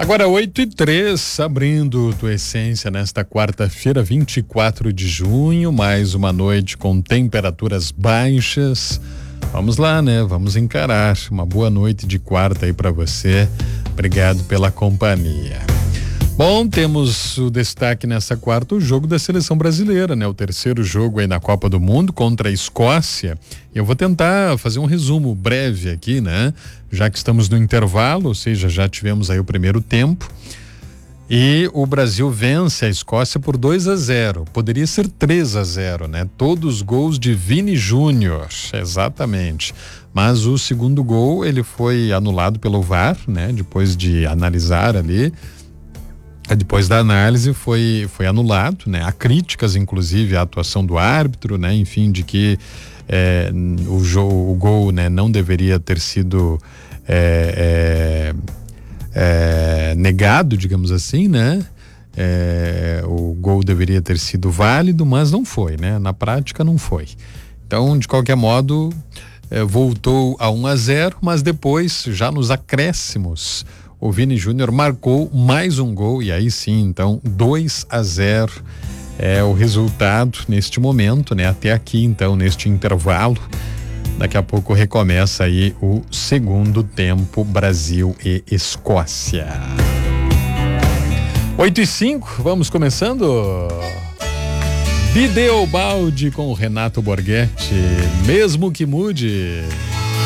Agora 8h03, abrindo tua essência nesta quarta-feira, 24 de junho, mais uma noite com temperaturas baixas. Vamos lá, né? Vamos encarar. Uma boa noite de quarta aí para você. Obrigado pela companhia. Bom, temos o destaque nessa quarta, o jogo da seleção brasileira, né? O terceiro jogo aí na Copa do Mundo contra a Escócia. Eu vou tentar fazer um resumo breve aqui, né? Já que estamos no intervalo, ou seja, já tivemos aí o primeiro tempo. E o Brasil vence a Escócia por 2-0. Poderia ser 3-0, né? Todos os gols de Vini Júnior, exatamente. Mas o segundo gol, ele foi anulado pelo VAR, né? Depois de analisar ali. Depois da análise foi anulado, né? Há críticas, inclusive, à atuação do árbitro, né? Enfim, de que o gol, né, não deveria ter sido negado, digamos assim, né? O gol deveria ter sido válido, mas não foi, né? Na prática não foi. Então, de qualquer modo, voltou a 1-0, mas depois, já nos acréscimos, o Vini Júnior marcou mais um gol e aí sim, então 2-0 é o resultado neste momento, né? Até aqui, então, neste intervalo. Daqui a pouco recomeça aí o segundo tempo, Brasil e Escócia. 8h05, vamos começando. Bideobaldi com o Renato Borghetti, mesmo que mude.